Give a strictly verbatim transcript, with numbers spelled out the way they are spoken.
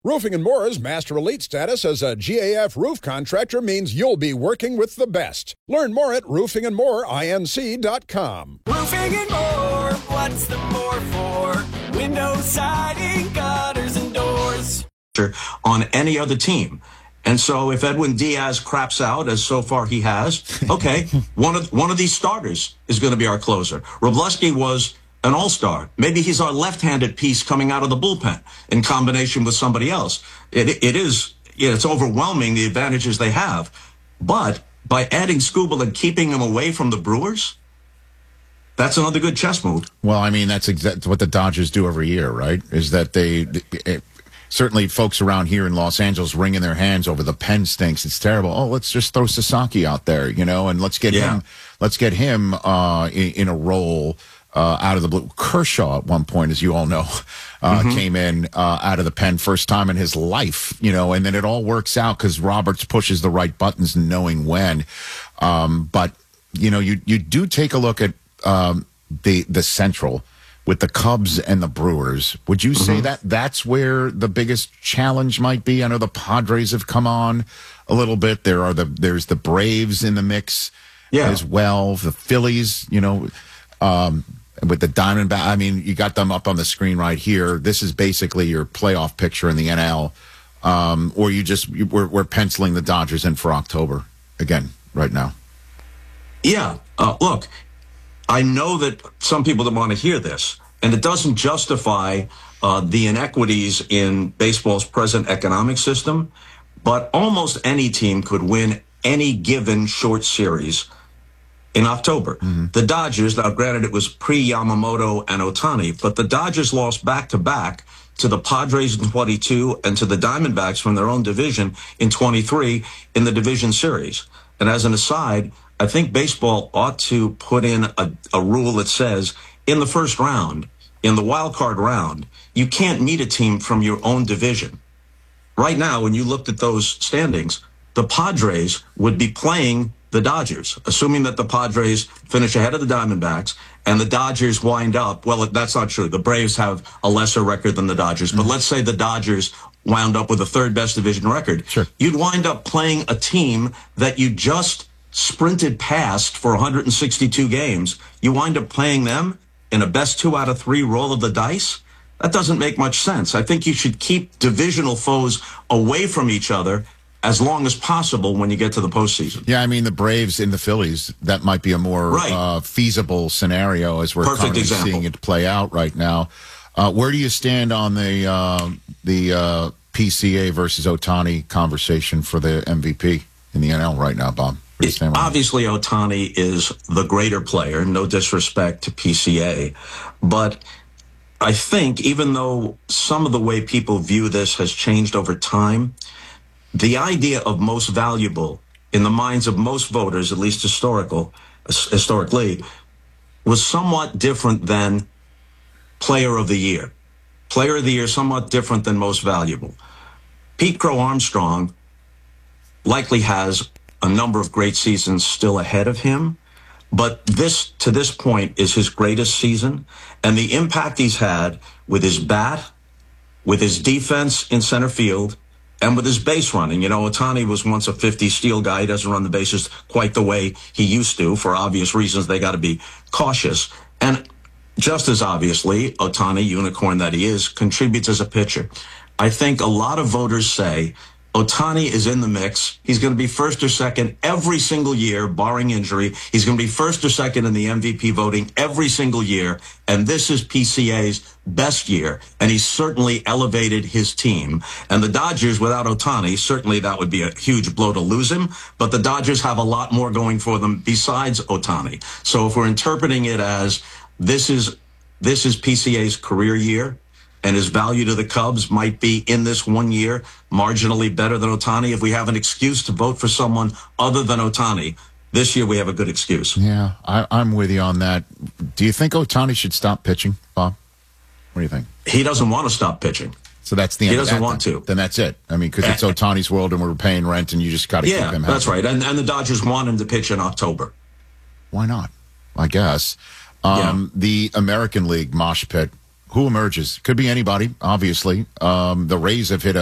Roofing and More's Master Elite status as a G A F roof contractor means you'll be working with the best. Learn more at roofing and more inc dot com. Roofing and More, what's the more for? Windows, siding, gutters, and doors. On any other team. And so if Edwin Diaz craps out, as so far he has, okay, one of one of these starters is going to be our closer. Wroblewski was an all-star. Maybe he's our left-handed piece coming out of the bullpen in combination with somebody else. It, it is, you know, it's overwhelming the advantages they have. But by adding Skubal and keeping him away from the Brewers, that's another good chess move. Well, I mean, that's exactly what the Dodgers do every year, right? Is that they... It, Certainly, folks around here in Los Angeles wringing their hands over the pen stinks. It's terrible. Oh, let's just throw Sasaki out there, you know, and let's get yeah. him. Let's get him uh, in, in a role uh, out of the blue. Kershaw, at one point, as you all know, uh, mm-hmm. came in uh, out of the pen first time in his life, you know, and then it all works out because Roberts pushes the right buttons, knowing when. Um, but you know, you you do take a look at um, the the Central. With the Cubs and the Brewers, would you say mm-hmm. that that's where the biggest challenge might be? I know the Padres have come on a little bit. There are the there's the Braves in the mix yeah. as well. The Phillies, you know, um, with the Diamondback. I mean, you got them up on the screen right here. This is basically your playoff picture in the N L. Um, or you just you, we're, we're penciling the Dodgers in for October again right now. Yeah, uh, look. I know that some people don't want to hear this, and it doesn't justify uh, the inequities in baseball's present economic system, but almost any team could win any given short series in October. Mm-hmm. The Dodgers, now granted it was pre-Yamamoto and Ohtani, but the Dodgers lost back-to-back to the Padres in twenty-two and to the Diamondbacks from their own division in twenty-three in the division series. And as an aside, I think baseball ought to put in a, a rule that says in the first round, in the wild card round, you can't meet a team from your own division. Right now, when you looked at those standings, the Padres would be playing the Dodgers, assuming that the Padres finish ahead of the Diamondbacks and the Dodgers wind up. Well, that's not true. The Braves have a lesser record than the Dodgers, but mm-hmm. let's say the Dodgers wound up with a third best division record. Sure. You'd wind up playing a team that you just sprinted past for one hundred sixty-two games. You wind up playing them in a best two out of three roll of the dice. That doesn't make much sense. I think you should keep divisional foes away from each other as long as possible when you get to the postseason. Yeah, I mean, the Braves and the Phillies, that might be a more right. uh, feasible scenario as we're Perfect currently example. seeing it play out right now. Uh, where do you stand on the uh, the uh, P C A versus Ohtani conversation for the M V P in the N L right now, Bob? It, obviously, Ohtani is the greater player, no disrespect to P C A. But I think even though some of the way people view this has changed over time, the idea of most valuable in the minds of most voters, at least historical, historically, was somewhat different than player of the year. Player of the year, somewhat different than most valuable. Pete Crow Armstrong likely has a number of great seasons still ahead of him, but this, to this point, is his greatest season, and the impact he's had with his bat, with his defense in center field, and with his base running. You know, Ohtani was once a fifty steal guy. He doesn't run the bases quite the way he used to. For obvious reasons, they got to be cautious. And just as obviously, Ohtani, unicorn that he is, contributes as a pitcher. I think a lot of voters say Ohtani is in the mix. He's going to be first or second every single year, barring injury. He's going to be first or second in the M V P voting every single year. And this is P C A's best year. And he's certainly elevated his team. And the Dodgers, without Ohtani, certainly that would be a huge blow to lose him. But the Dodgers have a lot more going for them besides Ohtani. So if we're interpreting it as this is, this is P C A's career year, and his value to the Cubs might be in this one year marginally better than Ohtani. If we have an excuse to vote for someone other than Ohtani, this year we have a good excuse. Yeah, I, I'm with you on that. Do you think Ohtani should stop pitching, Bob? What do you think? He doesn't want to stop pitching. So that's the end He of doesn't that, want then. to. Then that's it. I mean, because it's Ohtani's world and we're paying rent and you just got to yeah, keep him happy. That's right. And, and the Dodgers want him to pitch in October. Why not? I guess. Um, yeah. The American League mosh pit. Who emerges? Could be anybody, obviously. Um, the Rays have hit a